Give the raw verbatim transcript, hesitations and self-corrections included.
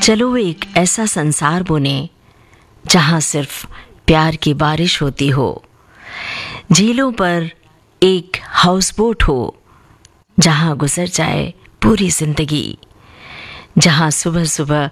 चलो एक ऐसा संसार बुने जहां सिर्फ प्यार की बारिश होती हो, झीलों पर एक हाउस बोट हो जहां गुजर जाए पूरी जिंदगी, जहां सुबह सुबह